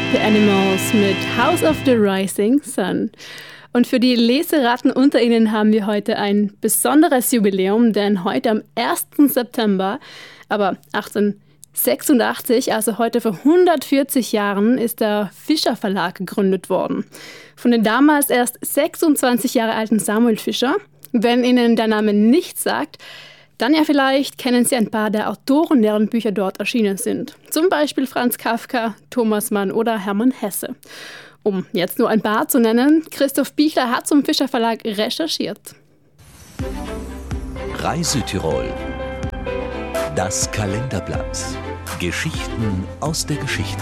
The Animals mit House of the Rising Sun. Und für die Leseratten unter Ihnen haben wir heute ein besonderes Jubiläum, denn heute am 1. September, aber 1886, also heute vor 140 Jahren, ist der Fischer Verlag gegründet worden. Von den damals erst 26 Jahre alten Samuel Fischer. Wenn Ihnen der Name nichts sagt, dann ja vielleicht kennen Sie ein paar der Autoren, deren Bücher dort erschienen sind. Zum Beispiel Franz Kafka, Thomas Mann oder Hermann Hesse. Um jetzt nur ein paar zu nennen, Christoph Bichler hat zum Fischer Verlag recherchiert. Reisetirol. Das Kalenderblatt. Geschichten aus der Geschichte.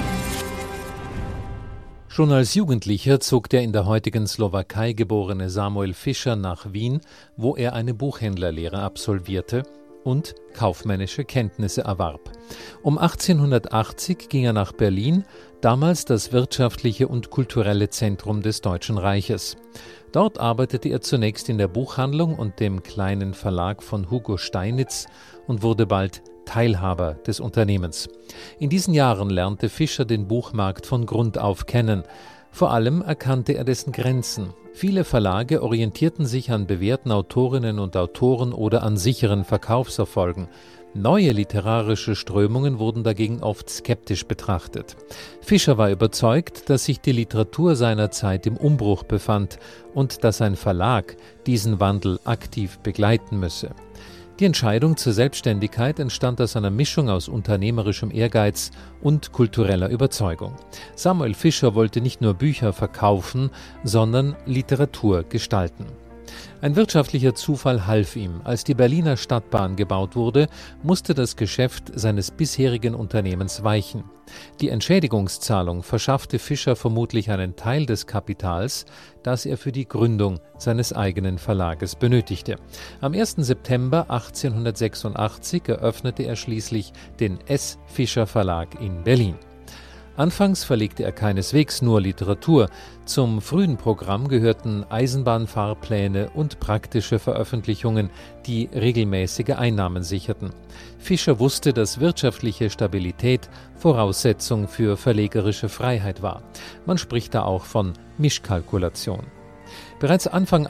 Schon als Jugendlicher zog der in der heutigen Slowakei geborene Samuel Fischer nach Wien, wo er eine Buchhändlerlehre absolvierte und kaufmännische Kenntnisse erwarb. Um 1880 ging er nach Berlin, damals das wirtschaftliche und kulturelle Zentrum des Deutschen Reiches. Dort arbeitete er zunächst in der Buchhandlung und dem kleinen Verlag von Hugo Steinitz und wurde bald Teilhaber des Unternehmens. In diesen Jahren lernte Fischer den Buchmarkt von Grund auf kennen. Vor allem erkannte er dessen Grenzen. Viele Verlage orientierten sich an bewährten Autorinnen und Autoren oder an sicheren Verkaufserfolgen. Neue literarische Strömungen wurden dagegen oft skeptisch betrachtet. Fischer war überzeugt, dass sich die Literatur seiner Zeit im Umbruch befand und dass ein Verlag diesen Wandel aktiv begleiten müsse. Die Entscheidung zur Selbstständigkeit entstand aus einer Mischung aus unternehmerischem Ehrgeiz und kultureller Überzeugung. Samuel Fischer wollte nicht nur Bücher verkaufen, sondern Literatur gestalten. Ein wirtschaftlicher Zufall half ihm. Als die Berliner Stadtbahn gebaut wurde, musste das Geschäft seines bisherigen Unternehmens weichen. Die Entschädigungszahlung verschaffte Fischer vermutlich einen Teil des Kapitals, das er für die Gründung seines eigenen Verlages benötigte. Am 1. September 1886 eröffnete er schließlich den S. Fischer Verlag in Berlin. Anfangs verlegte er keineswegs nur Literatur. Zum frühen Programm gehörten Eisenbahnfahrpläne und praktische Veröffentlichungen, die regelmäßige Einnahmen sicherten. Fischer wusste, dass wirtschaftliche Stabilität Voraussetzung für verlegerische Freiheit war. Man spricht da auch von Mischkalkulation. Bereits Anfang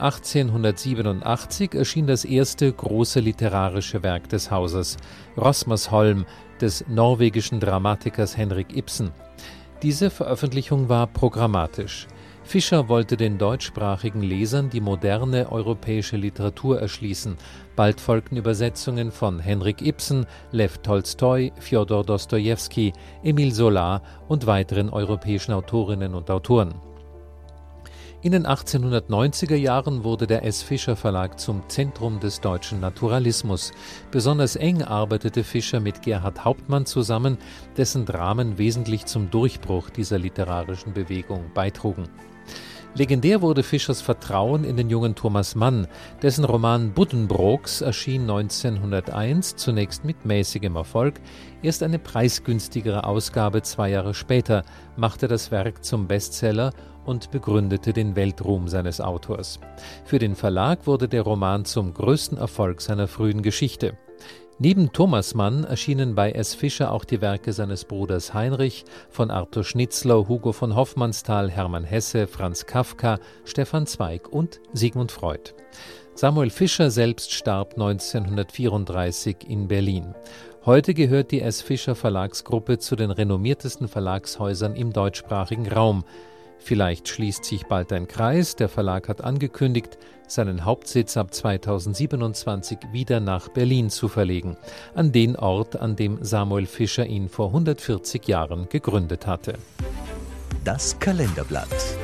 1887 erschien das erste große literarische Werk des Hauses, Rosmersholm, des norwegischen Dramatikers Henrik Ibsen. Diese Veröffentlichung war programmatisch. Fischer wollte den deutschsprachigen Lesern die moderne europäische Literatur erschließen. Bald folgten Übersetzungen von Henrik Ibsen, Lew Tolstoi, Fjodor Dostojewski, Emile Zola und weiteren europäischen Autorinnen und Autoren. In den 1890er Jahren wurde der S. Fischer Verlag zum Zentrum des deutschen Naturalismus. Besonders eng arbeitete Fischer mit Gerhard Hauptmann zusammen, dessen Dramen wesentlich zum Durchbruch dieser literarischen Bewegung beitrugen. Legendär wurde Fischers Vertrauen in den jungen Thomas Mann, dessen Roman Buddenbrooks erschien 1901, zunächst mit mäßigem Erfolg. Erst eine preisgünstigere Ausgabe 2 Jahre später machte das Werk zum Bestseller und begründete den Weltruhm seines Autors. Für den Verlag wurde der Roman zum größten Erfolg seiner frühen Geschichte. Neben Thomas Mann erschienen bei S. Fischer auch die Werke seines Bruders Heinrich, von Arthur Schnitzler, Hugo von Hofmannsthal, Hermann Hesse, Franz Kafka, Stefan Zweig und Sigmund Freud. Samuel Fischer selbst starb 1934 in Berlin. Heute gehört die S. Fischer Verlagsgruppe zu den renommiertesten Verlagshäusern im deutschsprachigen Raum. Vielleicht schließt sich bald ein Kreis. Der Verlag hat angekündigt, seinen Hauptsitz ab 2027 wieder nach Berlin zu verlegen, an den Ort, an dem Samuel Fischer ihn vor 140 Jahren gegründet hatte. Das Kalenderblatt.